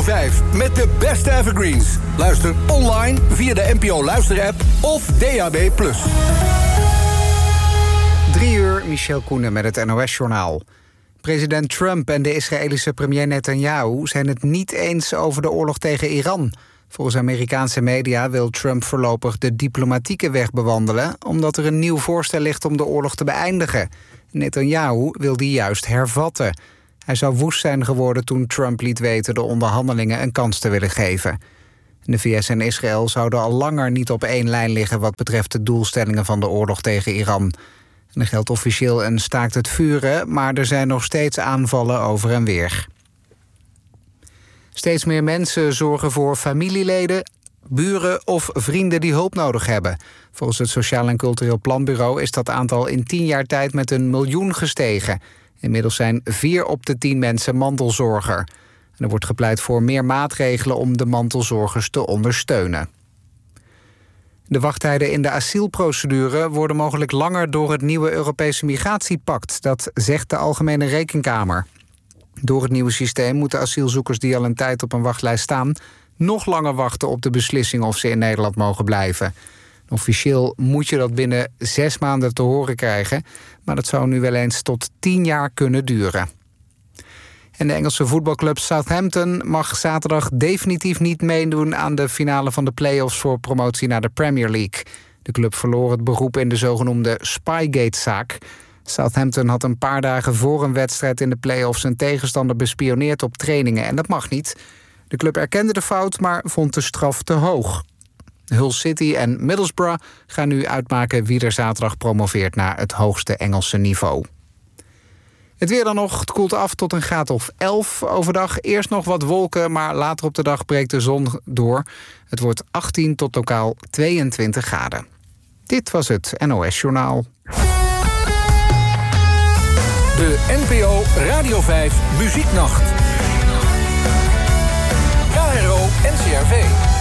Radio 5 met de beste evergreens. Luister online via de NPO Luisterapp of DAB+. 3 uur, Michel Koenen met het NOS-journaal. President Trump en de Israëlische premier Netanyahu zijn het niet eens over de oorlog tegen Iran. Volgens Amerikaanse media wil Trump voorlopig de diplomatieke weg bewandelen, omdat er een nieuw voorstel ligt om de oorlog te beëindigen. Netanyahu wil die juist hervatten. Hij zou woest zijn geworden toen Trump liet weten de onderhandelingen een kans te willen geven. De VS en Israël zouden al langer niet op één lijn liggen wat betreft de doelstellingen van de oorlog tegen Iran. Er geldt officieel een staakt het vuren, maar er zijn nog steeds aanvallen over en weer. Steeds meer mensen zorgen voor familieleden, buren of vrienden die hulp nodig hebben. Volgens het Sociaal en Cultureel Planbureau is dat aantal in 10 jaar tijd met 1 miljoen gestegen. Inmiddels zijn 4 op de 10 mensen mantelzorger. En er wordt gepleit voor meer maatregelen om de mantelzorgers te ondersteunen. De wachttijden in de asielprocedure worden mogelijk langer door het nieuwe Europese migratiepact. Dat zegt de Algemene Rekenkamer. Door het nieuwe systeem moeten asielzoekers die al een tijd op een wachtlijst staan nog langer wachten op de beslissing of ze in Nederland mogen blijven. Officieel moet je dat binnen 6 maanden te horen krijgen, maar dat zou nu wel eens tot 10 jaar kunnen duren. En de Engelse voetbalclub Southampton mag zaterdag definitief niet meedoen aan de finale van de play-offs voor promotie naar de Premier League. De club verloor het beroep in de zogenoemde Spygate-zaak. Southampton had een paar dagen voor een wedstrijd in de play-offs een tegenstander bespioneerd op trainingen en dat mag niet. De club erkende de fout, maar vond de straf te hoog. Hull City en Middlesbrough gaan nu uitmaken wie er zaterdag promoveert naar het hoogste Engelse niveau. Het weer dan nog, het koelt af tot een graad of 11 overdag. Eerst nog wat wolken, maar later op de dag breekt de zon door. Het wordt 18 tot lokaal 22 graden. Dit was het NOS Journaal. De NPO Radio 5 Muzieknacht. KRO NCRV.